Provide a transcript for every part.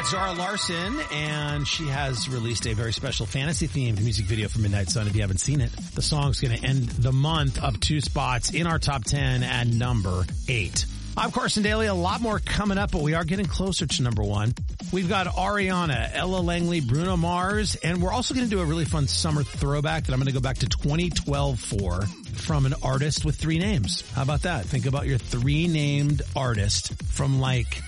got Zara Larson, and she has released a very special fantasy-themed music video for Midnight Sun. If you haven't seen it, the song's going to end the month up 2 spots in our top 10 at number 8. I'm Carson Daly. A lot more coming up, but we are getting closer to number 1. We've got Ariana, Ella Langley, Bruno Mars, and we're also going to do a really fun summer throwback that I'm going to go back to 2012 for, from an artist with 3 names. How about that? Think about your 3 named artist from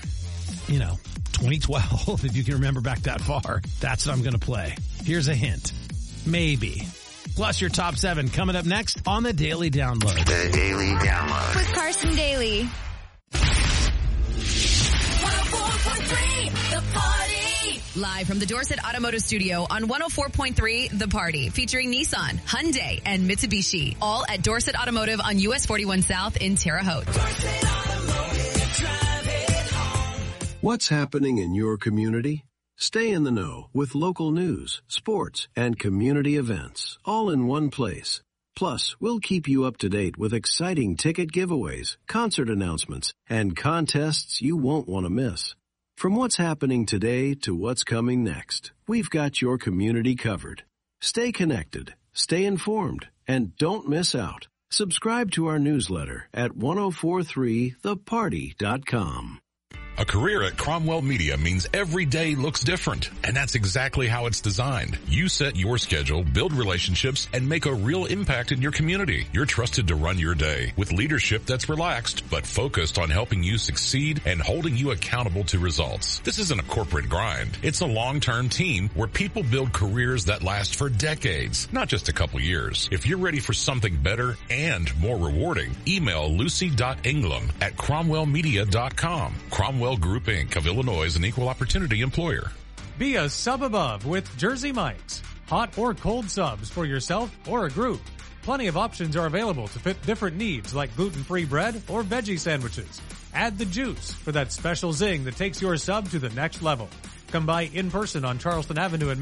2012, if you can remember back that far. That's what I'm going to play. Here's a hint. Maybe. Plus your top 7 coming up next on the Daily Download. The Daily Download. With Carson Daly. 104.3, The Party. Live from the Dorset Automotive Studio on 104.3 The Party, featuring Nissan, Hyundai, and Mitsubishi. All at Dorset Automotive on US 41 South in Terre Haute. Dorset Automotive, drive it home. What's happening in your community? Stay in the know with local news, sports, and community events, all in one place. Plus, we'll keep you up to date with exciting ticket giveaways, concert announcements, and contests you won't want to miss. From what's happening today to what's coming next, we've got your community covered. Stay connected, stay informed, and don't miss out. Subscribe to our newsletter at 1043theparty.com. A career at Cromwell Media means every day looks different, and that's exactly how it's designed. You set your schedule, build relationships, and make a real impact in your community. You're trusted to run your day with leadership that's relaxed but focused on helping you succeed and holding you accountable to results. This isn't a corporate grind. It's a long-term team where people build careers that last for decades, not just a couple years. If you're ready for something better and more rewarding, email lucy.ingram@cromwellmedia.com. Cromwell Group Inc. of Illinois is an equal opportunity employer. Be a sub above with Jersey Mike's. Hot or cold subs for yourself or a group. Plenty of options are available to fit different needs like gluten-free bread or veggie sandwiches. Add the juice for that special zing that takes your sub to the next level. Come by in person on Charleston Avenue in